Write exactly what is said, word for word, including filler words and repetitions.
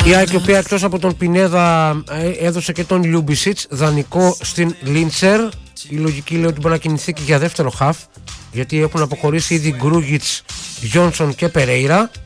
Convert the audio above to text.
Η ΑΕΚ, η οποία εκτός από τον Πινέδα έδωσε και τον Λιούμπισιτς δανεικό στην Λίντσερ. Η λογική λέει ότι μπορεί να κινηθεί και για δεύτερο χαφ, γιατί έχουν αποχωρήσει ήδη Γκρούγιτς, Γιόνσον και Περέιρα.